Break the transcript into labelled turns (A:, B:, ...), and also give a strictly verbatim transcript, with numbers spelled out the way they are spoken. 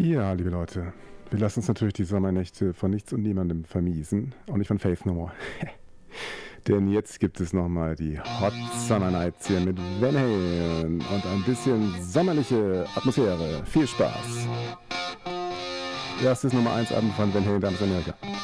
A: Ja, liebe Leute, wir lassen uns natürlich die Sommernächte von nichts und niemandem vermiesen. Auch nicht von Faith No More. Denn jetzt gibt es nochmal die Hot Summer Nights hier mit Van Halen und ein bisschen sommerliche Atmosphäre. Viel Spaß! Erstes Nummer eins Album von Van Halen, Damen und Herren.